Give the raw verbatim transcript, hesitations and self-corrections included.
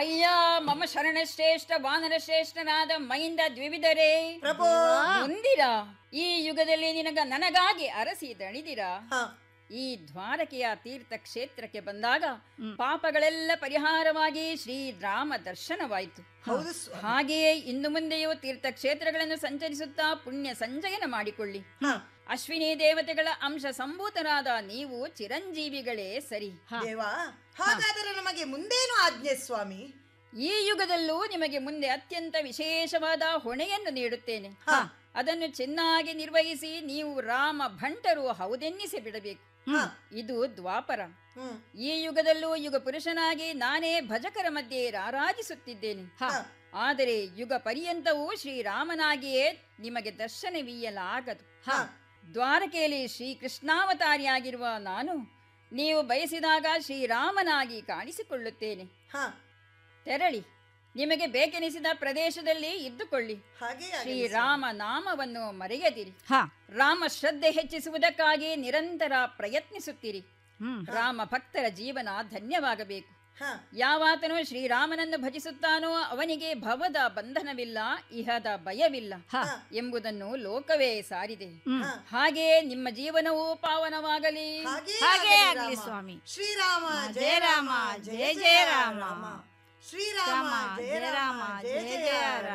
ಅಯ್ಯ ಮಮ ಶರಣಶ್ರೇಷ್ಠ ವಾನರ ಶ್ರೇಷ್ಠನಾದ ಮೈಂದ ದ್ವಿವಿಧರೇ ಪ್ರಭು ಮುಂದಿರ ಈ ಯುಗದಲ್ಲಿ ನಿನಗ ನನಗಾಗಿ ಅರಸಿ ದಣಿದಿರ ಹ, ಈ ದ್ವಾರಕೆಯ ತೀರ್ಥ ಕ್ಷೇತ್ರಕ್ಕೆ ಬಂದಾಗ ಪಾಪಗಳೆಲ್ಲ ಪರಿಹಾರವಾಗಿ ಶ್ರೀರಾಮ ದರ್ಶನವಾಯಿತು. ಹೌದು ಸ್ವಾಮಿ. ಹಾಗೆಯೇ ಇನ್ನು ಮುಂದೆಯೂ ತೀರ್ಥ ಕ್ಷೇತ್ರಗಳನ್ನು ಸಂಚರಿಸುತ್ತಾ ಪುಣ್ಯ ಸಂಚಯನ ಮಾಡಿಕೊಳ್ಳಿ. ಹ, ಅಶ್ವಿನಿ ದೇವತೆಗಳ ಅಂಶ ಸಂಭೂತರಾದ ನೀವು ಚಿರಂಜೀವಿಗಳೇ ಸರಿ. ದೇವ ಹಾಗಾದರೆ ನಮಗೆ ಮುಂದೇನು ಆಜ್ಞೆ ಸ್ವಾಮಿ? ಈ ಯುಗದಲ್ಲೂ ನಿಮಗೆ ಮುಂದೆ ಅತ್ಯಂತ ವಿಶೇಷವಾದ ಹೊಣೆಯನ್ನು ನೀಡುತ್ತೇನೆ. ಹ, ಅದನ್ನು ಚೆನ್ನಾಗಿ ನಿರ್ವಹಿಸಿ ನೀವು ರಾಮ ಭಂಟರು ಹೌದೆನ್ನಿಸಿ ಬಿಡಬೇಕು. ಹ, ಇದು ದ್ವಾಪರ. ಹ್ಮ್, ಈ ಯುಗದಲ್ಲೂ ಯುಗ ಪುರುಷನಾಗಿ ನಾನೇ ಭಜಕರ ಮಧ್ಯೆ ರಾರಾಜಿಸುತ್ತಿದ್ದೇನೆ. ಹ, ಆದರೆ ಯುಗ ಪರ್ಯಂತವೂ ಶ್ರೀರಾಮನಾಗಿಯೇ ನಿಮಗೆ ದರ್ಶನವೀಯಲಾಗದು. ಹ, ದ್ವಾರಕೆಯಲ್ಲಿ ಶ್ರೀಕೃಷ್ಣಾವತಾರಿಯಾಗಿರುವ ನಾನು ನೀವು ಬಯಸಿದಾಗ ಶ್ರೀರಾಮನಾಗಿ ಕಾಣಿಸಿಕೊಳ್ಳುತ್ತೇನೆ. ಹ, ತೆರಳಿ ನಿಮಗೆ ಬೇಕೆನಿಸಿದ ಪ್ರದೇಶದಲ್ಲಿ ಇದ್ದುಕೊಳ್ಳಿ. ಹಾಗೆ ಆಗಲಿ ಶ್ರೀರಾಮ ನಾಮವನ್ನು ಮರೆಯದಿರಿ. ಹ ರಾಮ ಶ್ರದ್ಧೆ ಹೆಚ್ಚಿಸುವುದಕ್ಕಾಗಿ ನಿರಂತರ ಪ್ರಯತ್ನಿಸುತ್ತೀರಿ. ಹ್ಮ್ ರಾಮ ಭಕ್ತರ ಜೀವನ ಧನ್ಯವಾಗಬೇಕು. ಹ, ಯಾವಾತನು ಶ್ರೀರಾಮನನ್ನು ಭಜಿಸುತ್ತಾನೋ ಅವನಿಗೆ ಭವದ ಬಂಧನವಿಲ್ಲ, ಇಹದ ಭಯವಿಲ್ಲ ಹ ಎಂಬುದನ್ನು ಲೋಕವೇ ಸಾರಿದೆ. ಹ್ಮ್. ಹ, ಹಾಗೆಯೇ ನಿಮ್ಮ ಜೀವನವೂ ಪಾವನವಾಗಲಿ. ಹಾಗೇ ಹಾಗೇ ಆಗಲಿ ಆಗಲಿ ರಾಮ. ಸ್ವಾಮಿ. ಶ್ರೀರಾಮ ಜಯ ರಾಮ, ಜಯ ಜಯ ರಾಮ. ಶ್ರೀರಾಮ ಜಯ ರಾಮ, ಜಯ ಜಯ ರಾಮ.